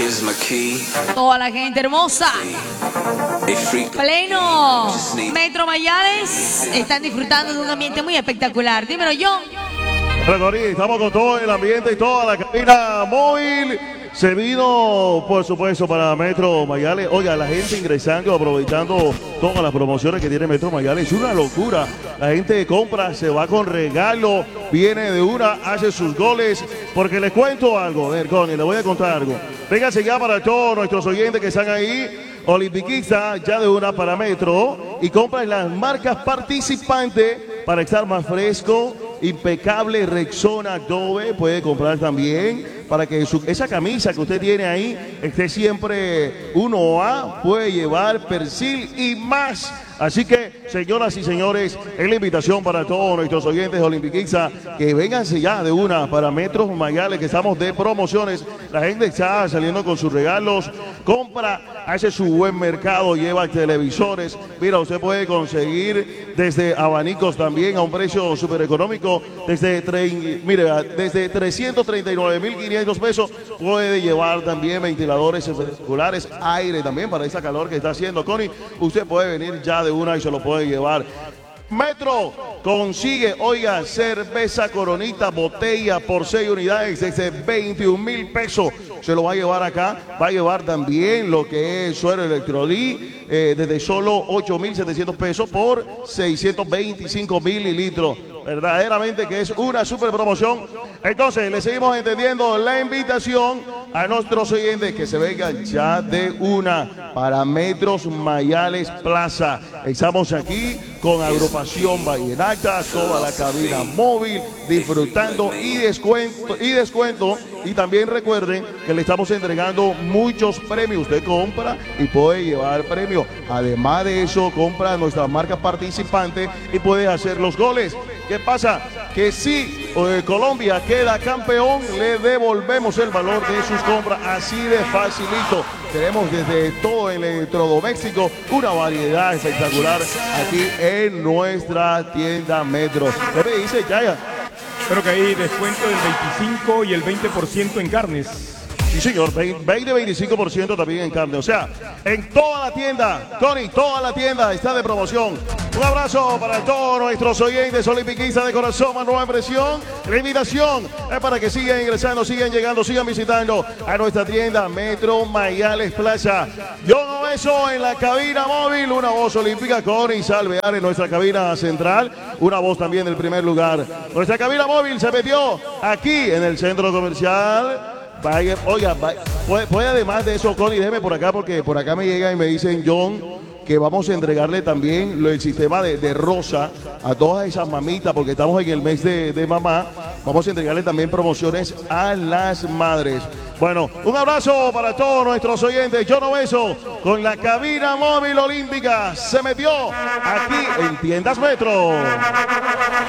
Toda la gente hermosa. Pleno Metro Mayales. Están disfrutando de un ambiente muy espectacular. Dímelo, John. Estamos con todo el ambiente y toda la cabina móvil. Se vino, por supuesto, para Metro Mayales. Oiga, la gente ingresando, aprovechando todas las promociones que tiene Metro Mayales. Es una locura. La gente compra, se va con regalo, viene de una, hace sus goles. Porque les cuento algo, a ver, Connie, le voy a contar algo. Véngase ya para todos nuestros oyentes que están ahí. Olimpiquista ya de una para Metro y compra las marcas participantes para estar más fresco. Impecable Rexona Adobe, puede comprar también para que esa camisa que usted tiene ahí esté siempre 1A, puede llevar Persil y más. Así que, señoras y señores, es la invitación para todos nuestros oyentes de Olimpiquista que vénganse ya de una para Metro Mayales, que estamos de promociones. La gente está saliendo con sus regalos, compra, hace su buen mercado, lleva televisores. Mira, usted puede conseguir desde abanicos también a un precio súper económico, desde 339.500 pesos. Puede llevar también ventiladores espectaculares, aire también para esa calor que está haciendo. Connie, usted puede venir ya de una y se lo puede llevar. Metro consigue, oiga, cerveza Coronita, botella por 6 unidades desde 21.000 pesos. Se lo va a llevar acá. Va a llevar también lo que es suero Electrolit desde solo 8.700 pesos por 625 mililitros. Verdaderamente que es una super promoción. Entonces, le seguimos entendiendo la invitación a nuestros oyentes que se vengan ya de una para Metros Mayales Plaza. Estamos aquí con agrupación vallenata, toda la cabina móvil, disfrutando y descuento. Y también recuerden que le estamos entregando muchos premios. Usted compra y puede llevar premios. Además de eso, compra nuestras marcas participantes y puede hacer los goles. ¿Qué pasa? Que si Colombia queda campeón, le devolvemos el valor de sus compras, así de facilito. Tenemos desde todo el electrodoméstico una variedad espectacular aquí en nuestra tienda Metro. ¿Qué me dice, Chaya? Espero que hay descuento del 25 y el 20% en carnes. Sí, señor, 20-25% también en carne. O sea, en toda la tienda, Connie, toda la tienda está de promoción. Un abrazo para todos nuestros oyentes olimpiquistas de corazón, más nueva impresión. La invitación es para que sigan ingresando, sigan llegando, sigan visitando a nuestra tienda Metro Mayales Plaza. Yo no beso en la cabina móvil, una voz olímpica, Connie Salvear en nuestra cabina central, una voz también del primer lugar. Nuestra cabina móvil se metió aquí en el centro comercial. Vaya, oiga, puede además de eso, Connie, déjeme por acá, porque por acá me llegan y me dicen, John, que vamos a entregarle también el sistema de rosa a todas esas mamitas, porque estamos en el mes de mamá. Vamos a entregarle también promociones a las madres. Bueno, un abrazo para todos nuestros oyentes. Yo no beso con la cabina móvil olímpica. Se metió aquí en Tiendas Metro.